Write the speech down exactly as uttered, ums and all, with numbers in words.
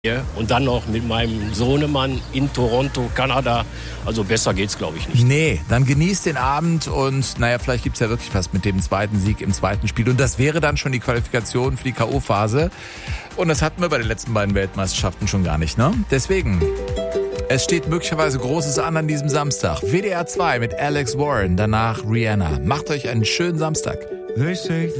Und dann noch mit meinem Sohnemann in Toronto, Kanada. Also besser geht's, glaube ich, nicht. Nee, dann genießt den Abend und naja, vielleicht gibt's ja wirklich was mit dem zweiten Sieg im zweiten Spiel. Und das wäre dann schon die Qualifikation für die K O-Phase. Und das hatten wir bei den letzten beiden Weltmeisterschaften schon gar nicht, ne? Deswegen, es steht möglicherweise Großes an an diesem Samstag. W D R zwei mit Alex Warren, danach Rihanna. Macht euch einen schönen Samstag. They say